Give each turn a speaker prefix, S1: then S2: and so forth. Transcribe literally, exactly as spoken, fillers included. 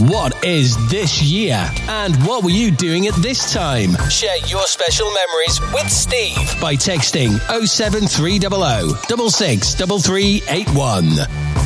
S1: What is this year? And what were you doing at this time? Share your special memories with Steve by texting oh seven three hundred, six six three three eight one.